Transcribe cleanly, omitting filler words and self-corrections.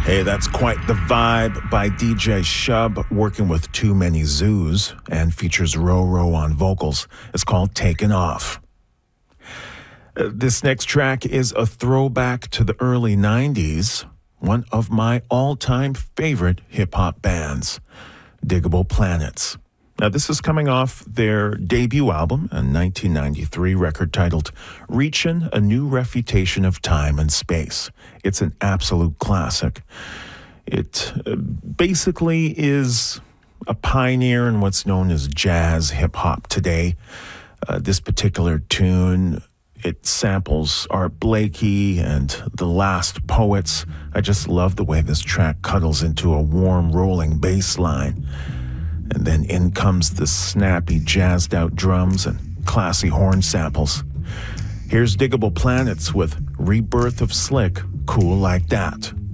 Hey, that's quite the vibe by DJ Shub, working with Too Many Zoos, and features Roro on vocals. It's called Taken Off. This next track is a throwback to the early 90s, one of my all-time favorite hip-hop bands, Digable Planets. Now, this is coming off their debut album, a 1993 record titled Reachin' a New Refutation of Time and Space. It's an absolute classic. It basically is a pioneer in what's known as jazz hip-hop today. This particular tune, it samples Art Blakey and The Last Poets. I just love the way this track cuddles into a warm, rolling bass line. And then in comes the snappy, jazzed-out drums and classy horn samples. Here's Digable Planets with Rebirth of Slick, Cool Like That.